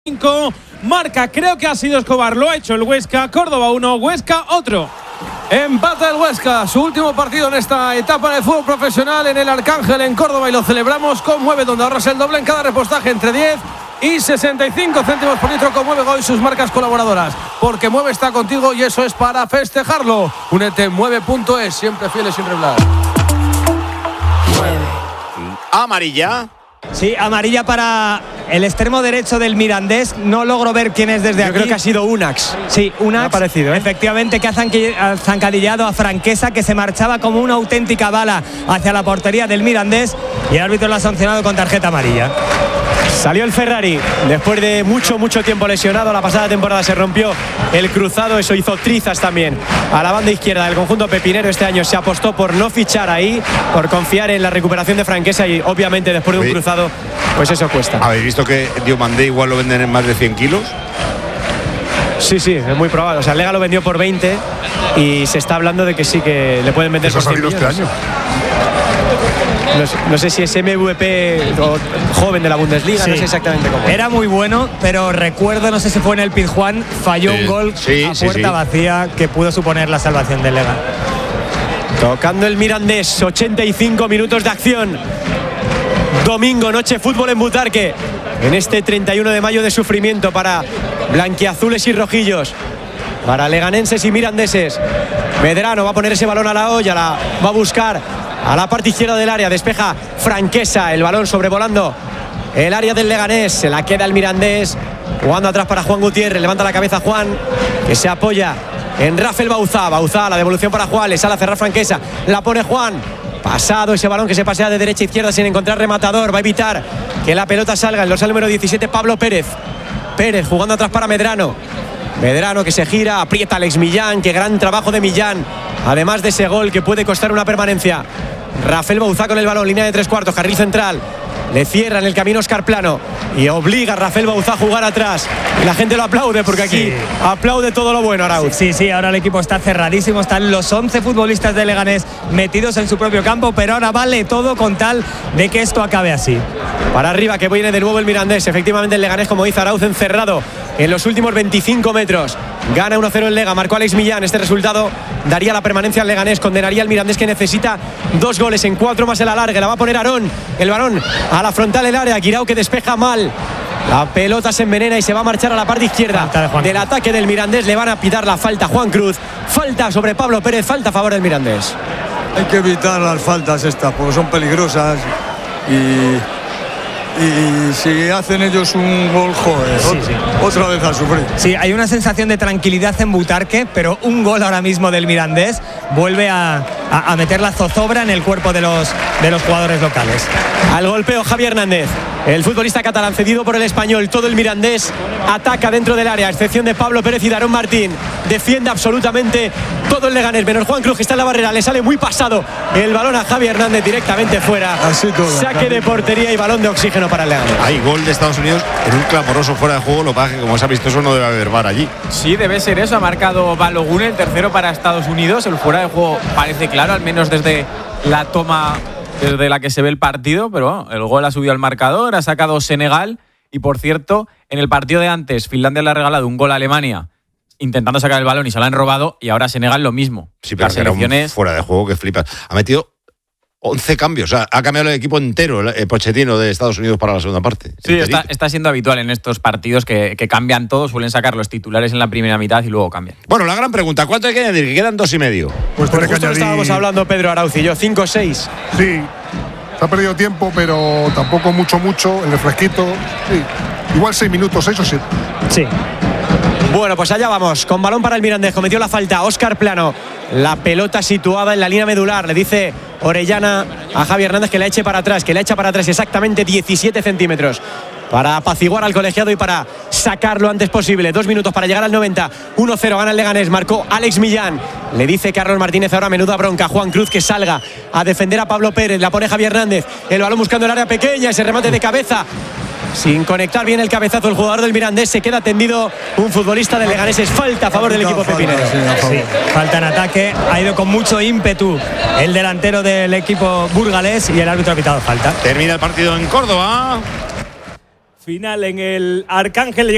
5, marca, creo que ha sido Escobar, lo ha hecho el Huesca, Córdoba 1, Huesca otro. Empata el Huesca, su último partido en esta etapa de fútbol profesional en el Arcángel en Córdoba, y lo celebramos con Mueve, donde ahorras el doble en cada repostaje entre 10 y 65 céntimos por litro con Mueve Go y sus marcas colaboradoras, porque Mueve está contigo y eso es para festejarlo. Únete en mueve.es, siempre fieles sin reblar. Amarilla. Sí, amarilla para el extremo derecho del Mirandés. No logro ver quién es desde aquí. Yo creo que ha sido Unax. Sí, Unax. Me ha parecido, ¿eh? Efectivamente, que ha zancadillado a Franquesa, que se marchaba como una auténtica bala hacia la portería del Mirandés, y el árbitro lo ha sancionado con tarjeta amarilla. Salió el Ferrari después de mucho tiempo lesionado. La pasada temporada se rompió el cruzado, eso hizo trizas también a la banda izquierda del conjunto pepinero. Este año se apostó por no fichar ahí, por confiar en la recuperación de Franquesa, y obviamente después de un cruzado, pues eso cuesta. ¿Habéis visto que Diomandé igual lo venden en más de 100 kilos? Sí, es muy probable. O sea, Lega lo vendió por 20 y se está hablando de que sí, que le pueden vender por 100 millones. Este año. No sé si es MVP o joven de la Bundesliga, sí. No sé exactamente cómo. Era muy bueno, pero recuerdo, no sé si fue en el Pizjuán, falló un gol a puerta vacía que pudo suponer la salvación del Lega. Tocando el Mirandés, 85 minutos de acción. Domingo, noche, fútbol en Butarque. En este 31 de mayo de sufrimiento para blanquiazules y rojillos, para leganenses y mirandeses. Medrano va a poner ese balón a la olla, la va a buscar a la parte izquierda del área, despeja Franquesa, el balón sobrevolando el área del Leganés, se la queda el Mirandés, jugando atrás para Juan Gutiérrez, levanta la cabeza Juan, que se apoya en Rafael Bauzá, la devolución para Juan, le sale a cerrar Franquesa, la pone Juan, pasado ese balón que se pasea de derecha a izquierda sin encontrar rematador, va a evitar que la pelota salga, en los número 17 Pablo Pérez jugando atrás para Medrano que se gira, aprieta a Alex Millán, qué gran trabajo de Millán, además de ese gol que puede costar una permanencia. Rafael Bauzá con el balón, línea de 3/4, carril central, le cierra en el camino Óscar Plano y obliga a Rafael Bauzá a jugar atrás, y la gente lo aplaude porque aquí aplaude todo lo bueno, Arauz. Sí, ahora el equipo está cerradísimo, están los 11 futbolistas de Leganés metidos en su propio campo, pero ahora vale todo con tal de que esto acabe así. Para arriba, que viene de nuevo el Mirandés, efectivamente el Leganés, como dice Arauz, encerrado en los últimos 25 metros. Gana 1-0 el Lega, marcó Alex Millán. Este resultado daría la permanencia al Leganés, condenaría al Mirandés, que necesita 2 goles en 4 más el alargue. La va a poner Aarón, el balón a la frontal del área, Guirao que despeja mal. La pelota se envenena y se va a marchar a la parte izquierda del ataque del Mirandés. Le van a pitar la falta a Juan Cruz. Falta sobre Pablo Pérez, falta a favor del Mirandés. Hay que evitar las faltas estas porque son peligrosas y si hacen ellos un gol, otra vez a sufrir. Sí, hay una sensación de tranquilidad en Butarque, pero un gol ahora mismo del Mirandés vuelve a meter la zozobra en el cuerpo de los jugadores locales. Al golpeo Javi Hernández, el futbolista catalán cedido por el Español. Todo el Mirandés ataca dentro del área, a excepción de Pablo Pérez y Darón Martín. Defiende absolutamente todo el Leganés, menos Juan Cruz, que está en la barrera, le sale muy pasado el balón a Javi Hernández directamente fuera. Así todo. Saque de portería y balón de oxígeno para el Leganés. Hay gol de Estados Unidos en un clamoroso fuera de juego. Lo que pasa es que, como se ha visto, eso no debe haber VAR allí. Sí, debe ser eso. Ha marcado Balogun, el tercero para Estados Unidos. El fuera de juego parece claro, al menos desde la toma desde la que se ve el partido, pero bueno, el gol ha subido al marcador, ha sacado Senegal. Y por cierto, en el partido de antes, Finlandia le ha regalado un gol a Alemania intentando sacar el balón y se lo han robado, y ahora Senegal lo mismo. Sí, pero era un fuera de juego que flipas. Ha metido 11 cambios, o sea, ha cambiado el equipo entero el Pochettino de Estados Unidos para la segunda parte. Sí, está siendo habitual en estos partidos que cambian todo, suelen sacar los titulares en la primera mitad y luego cambian. Bueno, la gran pregunta, ¿cuánto hay que añadir? Que quedan 2,5. Pues justo lo estábamos hablando Pedro Arauz y yo, 5-6. Sí, se ha perdido tiempo, pero tampoco mucho, el refresquito. Sí, igual 6 minutos, 6 o 7. Sí. Bueno, pues allá vamos, con balón para el Mirandés, cometió la falta Óscar Plano, la pelota situada en la línea medular, le dice Orellana a Javi Hernández que la eche para atrás, exactamente 17 centímetros, para apaciguar al colegiado y para sacar lo antes posible. 2 minutos para llegar al 90, 1-0, gana el Leganés, marcó Alex Millán, le dice Carlos Martínez ahora menuda bronca, Juan Cruz que salga a defender a Pablo Pérez, la pone Javi Hernández, el balón buscando el área pequeña, ese remate de cabeza, sin conectar bien el cabezazo el jugador del Mirandés, se queda tendido un futbolista del Leganés. Es falta a favor del equipo pepinero. Sí, falta en ataque, ha ido con mucho ímpetu el delantero del equipo burgalés y el árbitro ha pitado falta. Termina el partido en Córdoba. Final en el Arcángel.